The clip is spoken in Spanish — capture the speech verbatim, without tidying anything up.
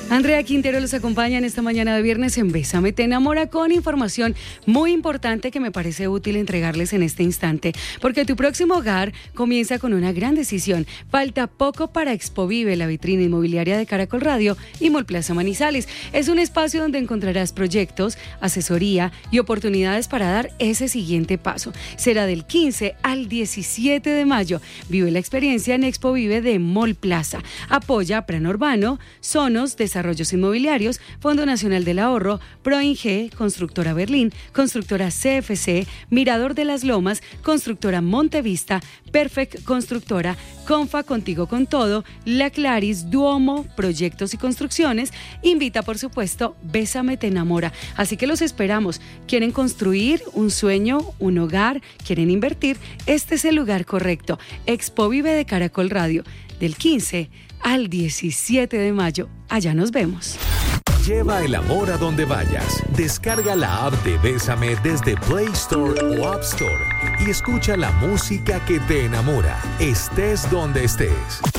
Andrea Quintero los acompaña en esta mañana de viernes en Bésame te enamora con información muy importante que me parece útil entregarles en este instante, porque tu próximo hogar comienza con una gran decisión. Falta poco para Expo Vive, la vitrina inmobiliaria de Caracol Radio y Mall Plaza Manizales. Es un espacio donde encontrarás proyectos, asesoría y oportunidades para dar ese siguiente paso. Será del quince al diecisiete de mayo. Vive la experiencia en Expo Vive de Mall Plaza. Apoya Plan Urbano, Sonos, Desarrollos Inmobiliarios, Fondo Nacional del Ahorro, Proinge, Constructora Berlín, Constructora C F C, Mirador de las Lomas, Constructora Montevista, Perfect Constructora, Confa Contigo con Todo, La Claris, Duomo, Proyectos y Construcciones. Invita, por supuesto, Bésame te enamora. Así que los esperamos. ¿Quieren construir un sueño, un hogar? ¿Quieren invertir? Este es el lugar correcto. Expo Vive de Caracol Radio, del quince al diecisiete de mayo. Allá nos vemos. Lleva el amor a donde vayas. Descarga la app de Bésame desde Play Store o App Store y escucha la música que te enamora, estés donde estés.